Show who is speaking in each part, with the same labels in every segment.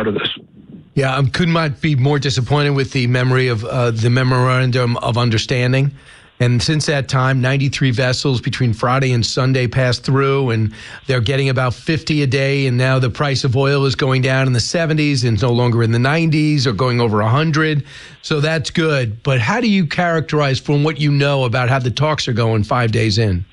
Speaker 1: part of this.
Speaker 2: Yeah, I could not be more disappointed with the memory of the Memorandum of Understanding. And since that time, 93 vessels between Friday and Sunday passed through, and they're getting about 50 a day. And now the price of oil is going down in the 70s and it's no longer in the 90s or going over 100. So that's good. But how do you characterize, from what you know, about how the talks are going 5 days in?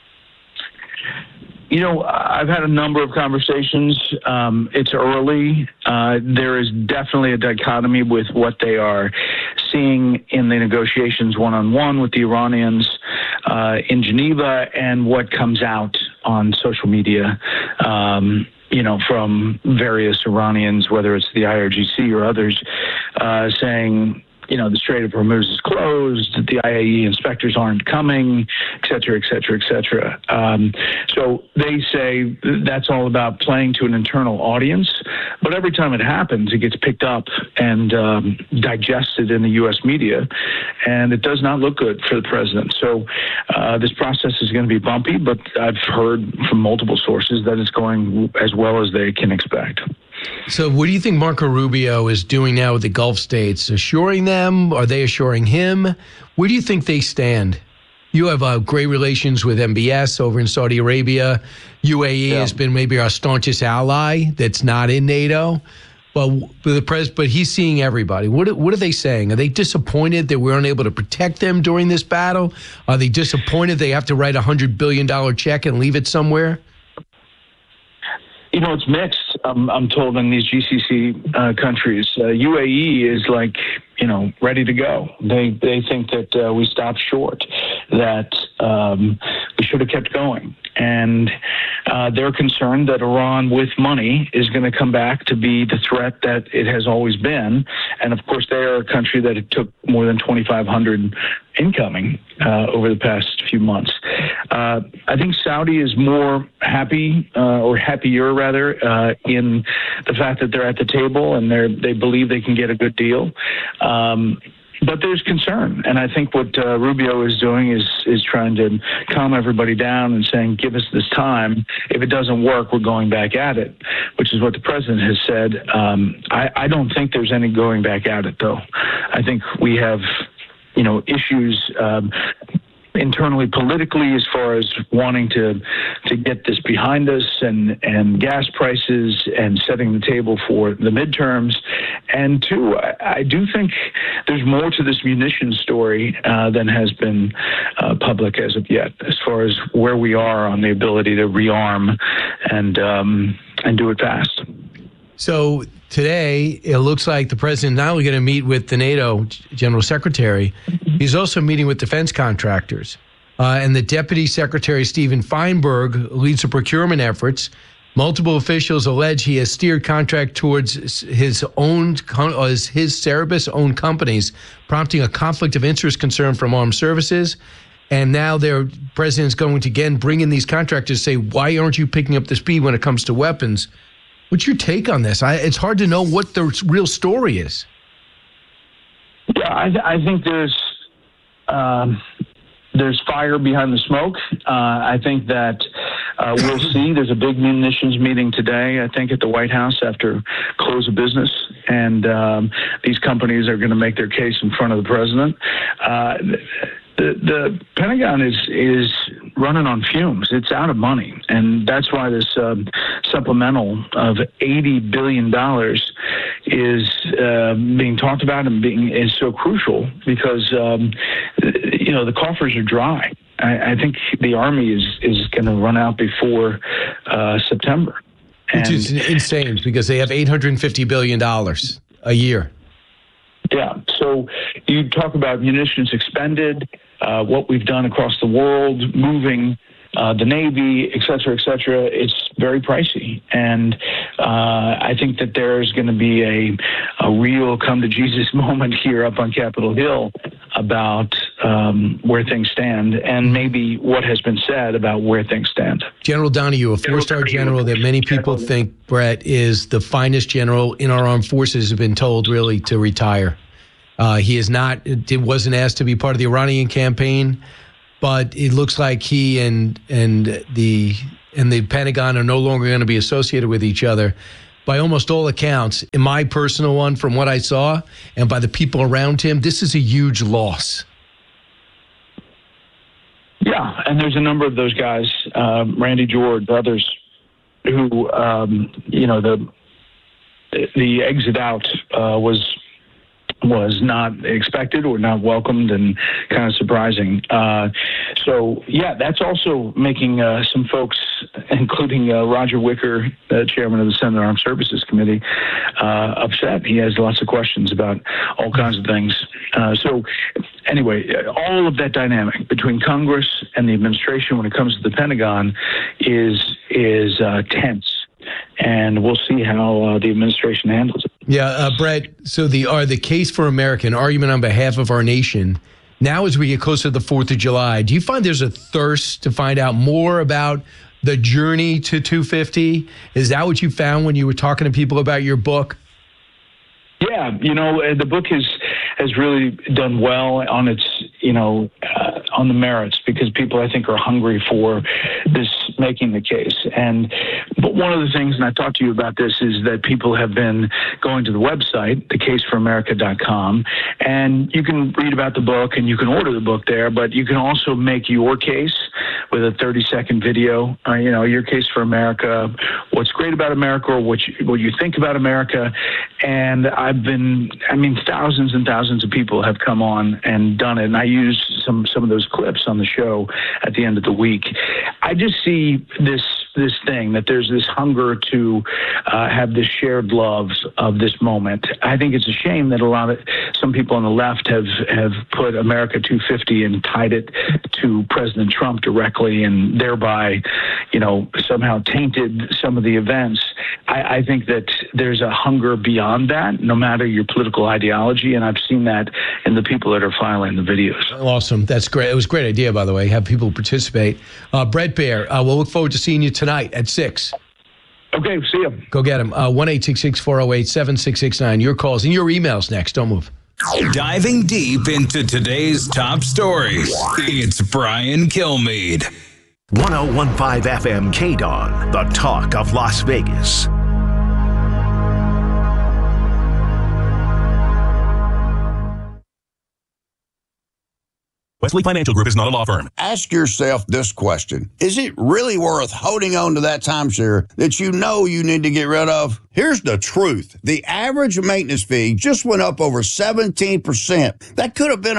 Speaker 1: You know, I've had a number of conversations. It's early. There is definitely a dichotomy with what they are seeing in the negotiations one-on-one with the Iranians in Geneva and what comes out on social media, from various Iranians, whether it's the IRGC or others, saying, the Strait of Hormuz is closed, the IAE inspectors aren't coming, et cetera, et cetera, et cetera. So they say that's all about playing to an internal audience. But every time it happens, it gets picked up and digested in the U.S. media, and it does not look good for the president. So this process is going to be bumpy, but I've heard from multiple sources that it's going as well as they can expect.
Speaker 2: So what do you think Marco Rubio is doing now with the Gulf states? Assuring them? Are they assuring him? Where do you think they stand? You have great relations with MBS over in Saudi Arabia. UAE has been maybe our staunchest ally that's not in NATO. But he's seeing everybody. What are they saying? Are they disappointed that we're unable to protect them during this battle? Are they disappointed they have to write a $100 billion check and leave it somewhere?
Speaker 1: It's mixed. I'm told in these GCC countries, UAE is like, ready to go. They think that we stopped short, that we should have kept going. And they're concerned that Iran, with money, is going to come back to be the threat that it has always been. And, of course, they are a country that it took more than 2,500 incoming over the past few months. I think Saudi is more happy, or happier rather, in the fact that they're at the table and they believe they can get a good deal. But there's concern, and I think what Rubio is doing is trying to calm everybody down and saying, give us this time. If it doesn't work, we're going back at it, which is what the president has said. I don't think there's any going back at it, though. I think we have, issues internally, politically, as far as wanting to get this behind us and gas prices and setting the table for the midterms. And two, I do think there's more to this munitions story than has been public as of yet, as far as where we are on the ability to rearm and do it fast.
Speaker 2: So today, it looks like the president not only going to meet with the NATO General Secretary, he's also meeting with defense contractors. And the Deputy Secretary, Stephen Feinberg, leads the procurement efforts. Multiple officials allege he has steered contract towards his Cerebus-owned companies, prompting a conflict of interest concern from armed services. And now their president's going to again bring in these contractors and say, why aren't you picking up the speed when it comes to weapons? What's your take on this? It's hard to know what the real story is.
Speaker 1: Yeah, I think there's fire behind the smoke. I think that we'll see. There's a big munitions meeting today, I think, at the White House after close of business. And these companies are going to make their case in front of the president. The Pentagon is running on fumes. It's out of money. And that's why this supplemental of $80 billion is being talked about and is so crucial because, the coffers are dry. I think the Army is going to run out before September.
Speaker 2: Which is insane because they have $850 billion a year.
Speaker 1: Yeah. So you talk about munitions expended, what we've done across the world, moving the Navy, et cetera, et cetera. It's very pricey. And I think that there's going to be a real come to Jesus moment here up on Capitol Hill about where things stand and maybe what has been said about where things stand.
Speaker 2: General Donahue, a four-star general that many people think, Brett, is the finest general in our armed forces, have been told really to retire. He is not, wasn't asked to be part of the Iranian campaign, but it looks like he and the Pentagon are no longer going to be associated with each other. by almost all accounts, in my personal one, from what I saw, and by the people around him, this is a huge loss.
Speaker 1: Yeah, and there's a number of those guys, Randy George, others, who, the exit out was not expected or not welcomed and kind of surprising. So, that's also making some folks, including Roger Wicker, chairman of the Senate Armed Services Committee, upset. He has lots of questions about all kinds of things. So anyway, all of that dynamic between Congress and the administration when it comes to the Pentagon is tense. And we'll see how the administration handles it.
Speaker 2: Yeah, Brett, so the Case for America, an argument on behalf of our nation, now as we get closer to the 4th of July, do you find there's a thirst to find out more about the journey to 250? Is that what you found when you were talking to people about your book?
Speaker 1: Yeah, the book has really done well on its, on the merits, because people, I think, are hungry for this making the case. But one of the things, and I talked to you about this, is that people have been going to the website, thecaseforamerica.com, and you can read about the book and you can order the book there, but you can also make your case with a 30-second video, your case for America, what's great about America, or what you think about America. And thousands and thousands of people have come on and done it. And I use some of those clips on the show at the end of the week. I just see this thing that there's this hunger to have this shared love of this moment. I think it's a shame that some people on the left have put America 250 and tied it to President Trump directly, and thereby, somehow tainted some of the events. I think that there's a hunger beyond that, no matter your political ideology, and I've seen that in the people that are filing the videos.
Speaker 2: Awesome. That's great. It was a great idea, by the way, have people participate. Brett Baier, we'll look forward to seeing you tonight at 6.
Speaker 1: Okay, see you.
Speaker 2: Go get him. 1-866-408-7669. Your calls and your emails next. Don't move.
Speaker 3: Diving deep into today's top stories, it's Brian Kilmeade.
Speaker 4: 101.5 FM KDON, the talk of Las Vegas.
Speaker 5: Wesley Financial Group is not a law firm.
Speaker 6: Ask yourself this question. Is it really worth holding on to that timeshare that you know you need to get rid of? Here's the truth. The average maintenance fee just went up over 17%. That could have been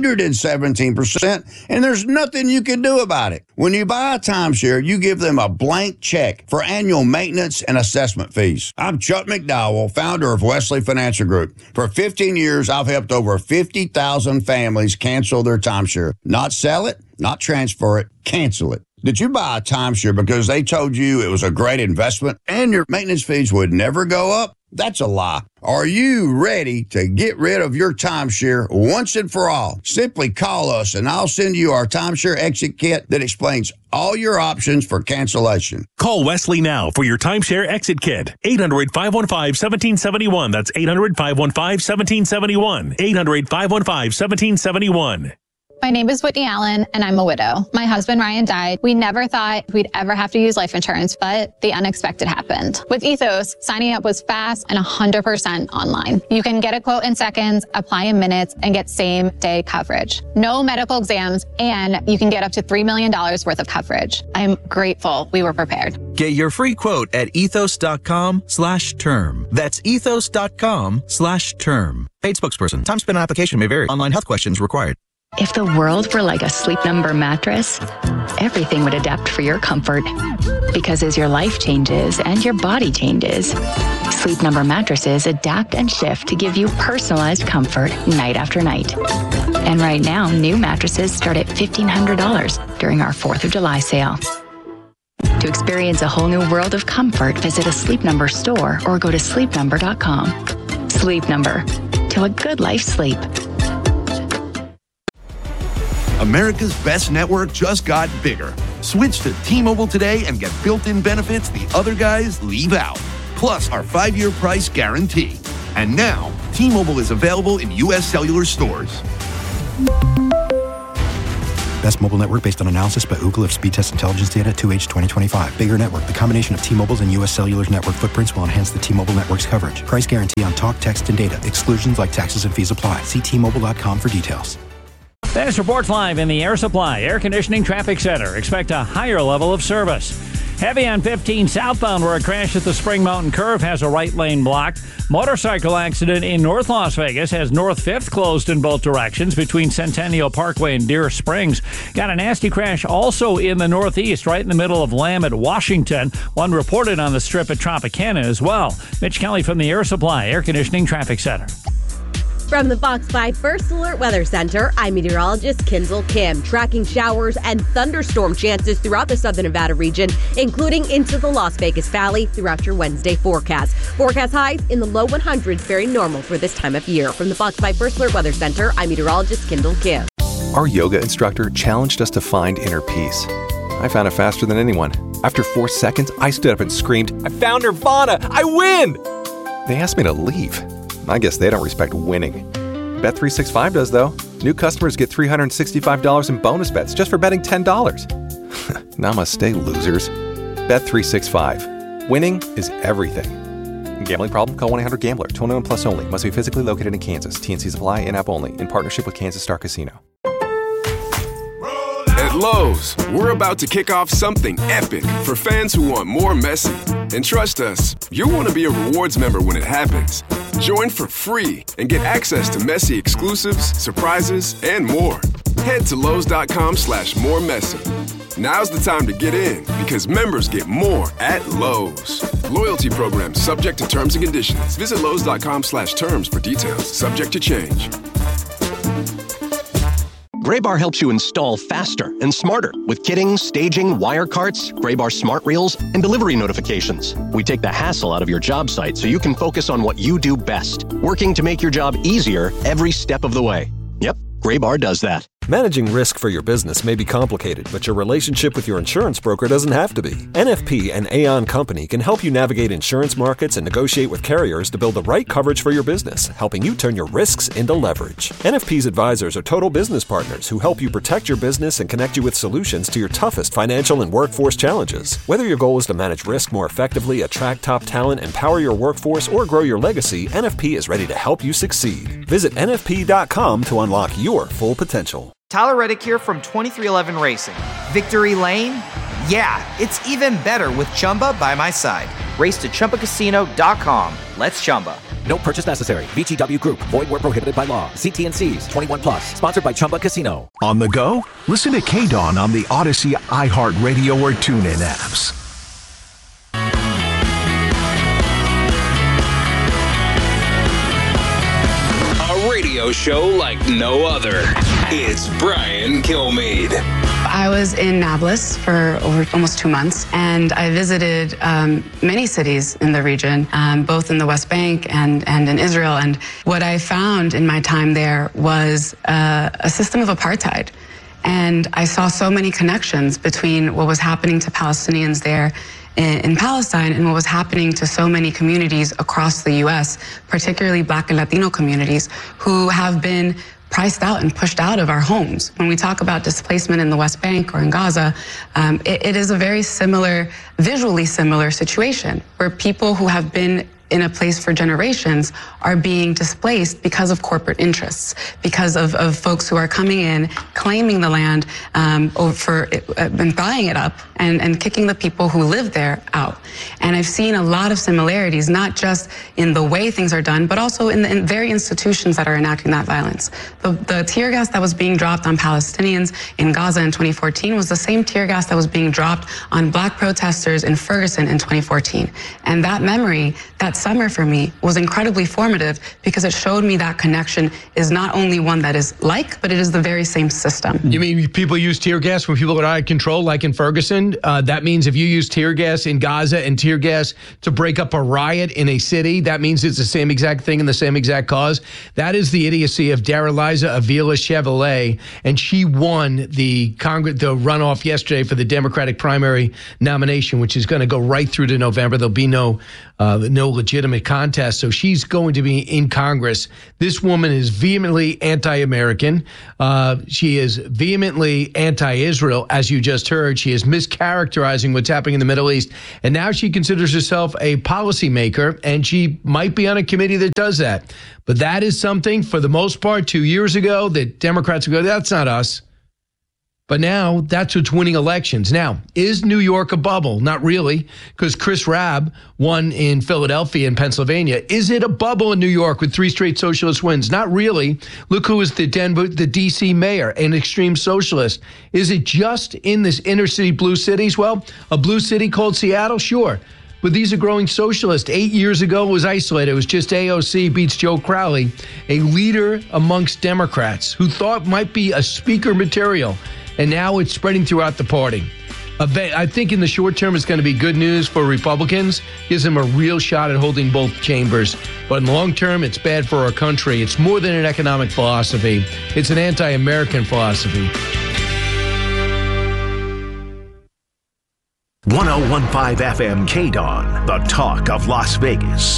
Speaker 6: 117%, and there's nothing you can do about it. When you buy a timeshare, you give them a blank check for annual maintenance and assessment fees. I'm Chuck McDowell, founder of Wesley Financial Group. For 15 years, I've helped over 50,000 families cancel their timeshare. Not sell it, not transfer it, cancel it. Did you buy a timeshare because they told you it was a great investment and your maintenance fees would never go up? That's a lie. Are you ready to get rid of your timeshare once and for all? Simply call us and I'll send you our timeshare exit kit that explains all your options for cancellation.
Speaker 5: Call Wesley now for your timeshare exit kit. 800-515-1771. That's 800-515-1771. 800-515-1771.
Speaker 7: My name is Whitney Allen, and I'm a widow. My husband, Ryan, died. We never thought we'd ever have to use life insurance, but the unexpected happened. With Ethos, signing up was fast and 100% online. You can get a quote in seconds, apply in minutes, and get same-day coverage. No medical exams, and you can get up to $3 million worth of coverage. I'm grateful we were prepared.
Speaker 8: Get your free quote at ethos.com/term. That's ethos.com/term. Paid spokesperson. Time spent on application may vary. Online health questions required.
Speaker 9: If the world were like a Sleep Number mattress, everything would adapt for your comfort. Because as your life changes and your body changes, Sleep Number mattresses adapt and shift to give you personalized comfort night after night. And right now, new mattresses start at $1,500 during our 4th of July sale. To experience a whole new world of comfort, visit a Sleep Number store or go to sleepnumber.com. Sleep Number. To a good life sleep.
Speaker 10: America's best network just got bigger. Switch to T-Mobile today and get built-in benefits the other guys leave out. Plus our 5-year price guarantee. And now, T-Mobile is available in U.S. cellular stores.
Speaker 11: Best mobile network based on analysis by Ookla of speed test intelligence data 2H 2025. Bigger network. The combination of T-Mobile's and U.S. Cellular's network footprints will enhance the T-Mobile network's coverage. Price guarantee on talk, text, and data. Exclusions like taxes and fees apply. See T-Mobile.com for details.
Speaker 12: This reports live in the Air Supply Air Conditioning Traffic Center. Expect a higher level of service. Heavy on 15 southbound where a crash at the Spring Mountain Curve has a right lane blocked. Motorcycle accident in North Las Vegas has North 5th closed in both directions between Centennial Parkway and Deer Springs. Got a nasty crash also in the Northeast, right in the middle of Lamb at Washington. One reported on the Strip at Tropicana as well. Mitch Kelly from the Air Supply Air Conditioning Traffic Center.
Speaker 13: From the Fox 5 First Alert Weather Center, I'm meteorologist Kinzel Kim. Tracking showers and thunderstorm chances throughout the southern Nevada region, including into the Las Vegas Valley throughout your Wednesday forecast. Forecast highs in the low 100s, very normal for this time of year. From the Fox 5 First Alert Weather Center, I'm meteorologist Kinzel Kim.
Speaker 14: Our yoga instructor challenged us to find inner peace. I found it faster than anyone. After 4 seconds, I stood up and screamed, "I found Nirvana! I win!" They asked me to leave. I guess they don't respect winning. Bet365 does, though. New customers get $365 in bonus bets just for betting $10. Namaste, losers. Bet365. Winning is everything. Gambling problem? Call 1-800-GAMBLER. 21 plus only. Must be physically located in Kansas. TNCs apply. In-app only. In partnership with Kansas Star Casino.
Speaker 15: At Lowe's, we're about to kick off something epic for fans who want more Messi. And trust us, you'll want to be a rewards member when it happens. Join for free and get access to Messi exclusives, surprises, and more. Head to Lowe's.com/moremessy. Now's the time to get in because members get more at Lowe's. Loyalty program subject to terms and conditions. Visit Lowe's.com/terms for details. Subject to change.
Speaker 16: Graybar helps you install faster and smarter with kitting, staging, wire carts, Graybar smart reels, and delivery notifications. We take the hassle out of your job site so you can focus on what you do best, working to make your job easier every step of the way. Yep, Graybar does that.
Speaker 17: Managing risk for your business may be complicated, but your relationship with your insurance broker doesn't have to be. NFP and Aon Company can help you navigate insurance markets and negotiate with carriers to build the right coverage for your business, helping you turn your risks into leverage. NFP's advisors are total business partners who help you protect your business and connect you with solutions to your toughest financial and workforce challenges. Whether your goal is to manage risk more effectively, attract top talent, empower your workforce, or grow your legacy, NFP is ready to help you succeed. Visit NFP.com to unlock your full potential.
Speaker 18: Tyler Reddick here from 2311 Racing. Victory Lane? Yeah, it's even better with Chumba by my side. Race to ChumbaCasino.com. Let's Chumba.
Speaker 19: No purchase necessary. VGW Group. Void where prohibited by law. See T&Cs. 21 plus. Sponsored by Chumba Casino.
Speaker 4: On the go? Listen to KDAWN on the Odyssey, iHeartRadio, or TuneIn apps.
Speaker 3: Show like no other. It's Brian Kilmeade.
Speaker 20: I was in Nablus for almost 2 months, and I visited many cities in the region, both in the West Bank and in Israel. And what I found in my time there was a system of apartheid. And I saw so many connections between what was happening to Palestinians there in Palestine and what was happening to so many communities across the U.S., particularly Black and Latino communities who have been priced out and pushed out of our homes. When we talk about displacement in the West Bank or in Gaza, it is a very similar, visually similar situation where people who have been in a place for generations are being displaced because of corporate interests, because of folks who are coming in, claiming the land and buying it up and kicking the people who live there out. And I've seen a lot of similarities, not just in the way things are done, but also in the very institutions that are enacting that violence. The tear gas that was being dropped on Palestinians in Gaza in 2014 was the same tear gas that was being dropped on Black protesters in Ferguson in 2014. And that memory, that summer for me, was incredibly formative because it showed me that connection is not only one that is like, but it is the very same system.
Speaker 2: You mean people use tear gas when people are out of control, like in Ferguson? That means if you use tear gas in Gaza and tear gas to break up a riot in a city, that means it's the same exact thing and the same exact cause. That is the idiocy of Daraliza Avila Chevrolet, and she won the runoff yesterday for the Democratic primary nomination, which is going to go right through to November. There'll be no legitimate contest, so she's going to be in Congress. This woman is vehemently anti-American. She is vehemently anti-Israel, as you just heard. She is mischaracterizing what's happening in the Middle East, and now she considers herself a policymaker, and she might be on a committee that does that. But that is something, for the most part, 2 years ago, that Democrats would go, that's not us. But now that's what's winning elections. Now, is New York a bubble? Not really, because Chris Rabb won in Philadelphia and Pennsylvania. Is it a bubble in New York with 3 straight socialist wins? Not really. Look who is the D.C. mayor, an extreme socialist. Is it just in this inner city blue cities? Well, a blue city called Seattle? Sure. But these are growing socialists. 8 years ago, it was isolated. It was just AOC beats Joe Crowley, a leader amongst Democrats who thought might be a speaker material. And now it's spreading throughout the party. I think in the short term, it's going to be good news for Republicans. Gives them a real shot at holding both chambers. But in the long term, it's bad for our country. It's more than an economic philosophy. It's an anti-American philosophy.
Speaker 4: 101.5 FM KDON, the talk of Las Vegas.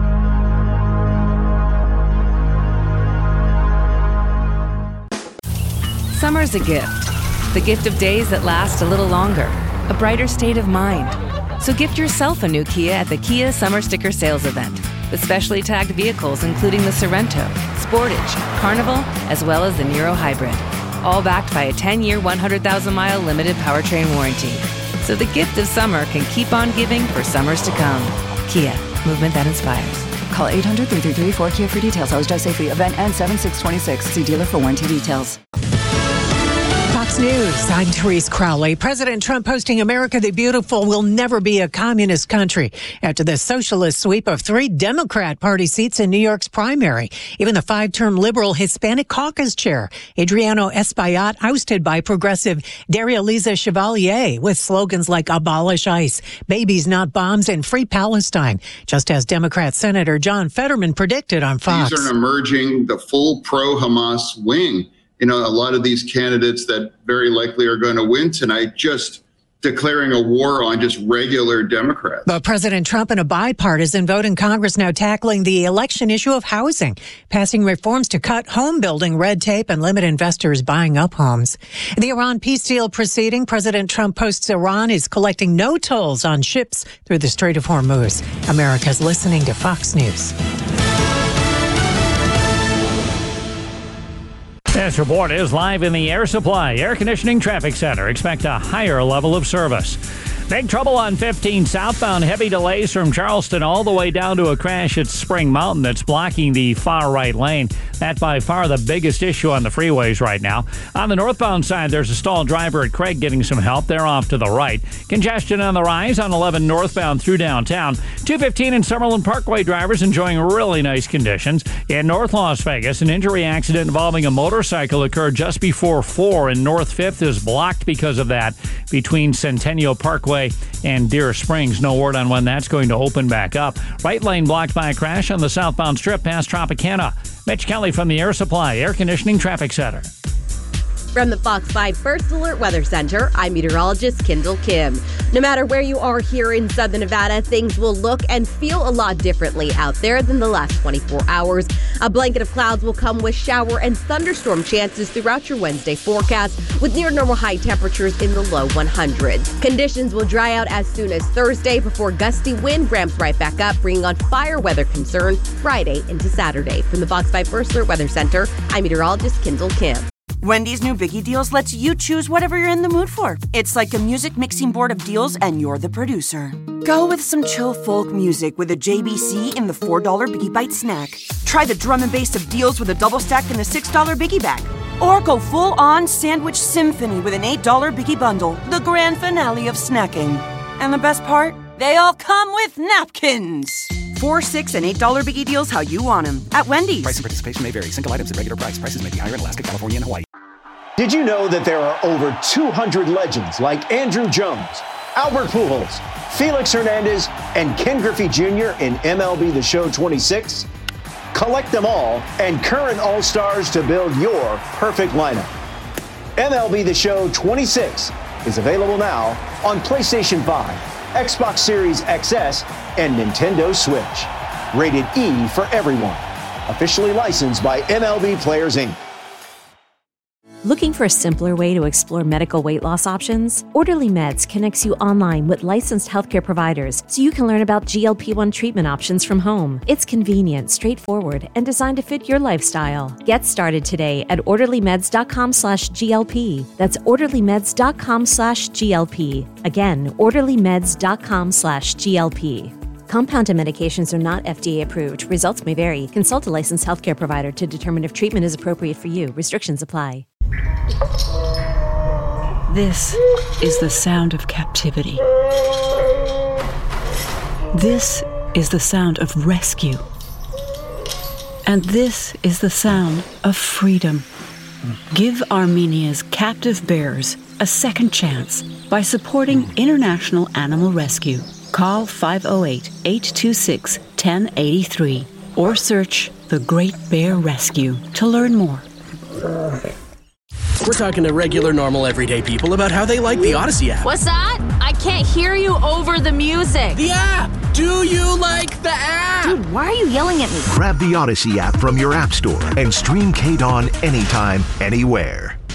Speaker 21: Summer's a gift. The gift of days that last a little longer. A brighter state of mind. So gift yourself a new Kia at the Kia Summer Sticker Sales Event. With specially tagged vehicles including the Sorrento, Sportage, Carnival, as well as the Niro Hybrid. All backed by a 10-year, 100,000-mile limited powertrain warranty. So the gift of summer can keep on giving for summers to come. Kia, movement that inspires.
Speaker 22: Call 800-333-4KIA for details. Always drive safely. Event ends 7/6/26. See dealer for warranty details.
Speaker 23: Fox News, I'm Therese Crowley. President Trump posting America the Beautiful will never be a communist country after the socialist sweep of 3 Democrat Party seats in New York's primary. Even the 5-term liberal Hispanic caucus chair, Adriano Espaillat, ousted by progressive Daria Liza Chevalier with slogans like abolish ICE, babies not bombs, and free Palestine, just as Democrat Senator John Fetterman predicted on Fox.
Speaker 24: These are emerging the full pro-Hamas wing. You know, a lot of these candidates that very likely are going to win tonight just declaring a war on just regular Democrats.
Speaker 23: But President Trump and a bipartisan vote in Congress now tackling the election issue of housing, passing reforms to cut home building red tape and limit investors buying up homes. In the Iran peace deal proceeding, President Trump posts Iran is collecting no tolls on ships through the Strait of Hormuz. America's listening to Fox News.
Speaker 12: This report is live in the Air Supply Air Conditioning Traffic Center. Expect a higher level of service. Big trouble on 15 southbound. Heavy delays from Charleston all the way down to a crash at Spring Mountain that's blocking the far right lane. That's by far the biggest issue on the freeways right now. On the northbound side, there's a stalled driver at Craig getting some help. They're off to the right. Congestion on the rise on 11 northbound through downtown. 215 and Summerlin Parkway drivers enjoying really nice conditions. In North Las Vegas, an injury accident involving a motorcycle occurred just before 4, and North 5th is blocked because of that between Centennial Parkway and Deer Springs. No word on when that's going to open back up. Right lane blocked by a crash on the southbound strip past Tropicana. Mitch Kelly from the Air Supply Air Conditioning Traffic Center.
Speaker 13: From the Fox 5 First Alert Weather Center, I'm meteorologist Kendall Kim. No matter where you are here in Southern Nevada, things will look and feel a lot differently out there than the last 24 hours. A blanket of clouds will come with shower and thunderstorm chances throughout your Wednesday forecast, with near normal high temperatures in the low 100s. Conditions will dry out as soon as Thursday before gusty wind ramps right back up, bringing on fire weather concerns Friday into Saturday. From the Fox 5 First Alert Weather Center, I'm meteorologist Kendall Kim.
Speaker 25: Wendy's new Biggie Deals lets you choose whatever you're in the mood for. It's like a music mixing board of deals, and you're the producer. Go with some chill folk music with a JBC in the $4 Biggie Bite snack. Try the drum and bass of deals with a double stack in the $6 Biggie Bag. Or go full-on sandwich symphony with an $8 Biggie Bundle, the grand finale of snacking. And the best part? They all come with napkins. $4, $6, and $8 Biggie Deals how you want them at Wendy's.
Speaker 26: Price and participation may vary. Single items at regular price. Prices may be higher in Alaska, California, and Hawaii.
Speaker 27: Did you know that there are over 200 legends like Andrew Jones, Albert Pujols, Felix Hernandez, and Ken Griffey Jr. in MLB The Show 26? Collect them all and current All-Stars to build your perfect lineup. MLB The Show 26 is available now on PlayStation 5. Xbox Series XS, and Nintendo Switch. Rated E for everyone. Officially licensed by MLB Players, Inc.
Speaker 1: Looking for a simpler way to explore medical weight loss options? Orderly Meds connects you online with licensed healthcare providers so you can learn about GLP-1 treatment options from home. It's convenient, straightforward, and designed to fit your lifestyle. Get started today at orderlymeds.com/GLP. That's orderlymeds.com/GLP. Again, orderlymeds.com/GLP. Compounded medications are not FDA approved. Results may vary. Consult a licensed healthcare provider to determine if treatment is appropriate for you. Restrictions apply.
Speaker 5: This is the sound of captivity. This is the sound of rescue. And this is the sound of freedom. Give Armenia's captive bears a second chance by supporting International Animal Rescue. Call 508-826-1083 or search The Great Bear Rescue to learn more.
Speaker 6: We're talking to regular, normal, everyday people about how they like the Odyssey app.
Speaker 7: What's that? I can't hear you over the music.
Speaker 6: The app! Do you like the app?
Speaker 7: Dude, why are you yelling at me?
Speaker 4: Grab the Odyssey app from your app store and stream KDAWN anytime, anywhere.